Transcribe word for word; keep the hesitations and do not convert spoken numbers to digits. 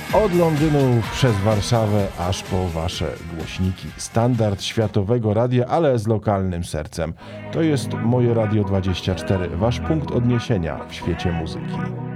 Od Londynu przez Warszawę aż po wasze głośniki. Standard światowego radia, ale z lokalnym sercem. To jest Moje Radio dwadzieścia cztery, wasz punkt odniesienia w świecie muzyki.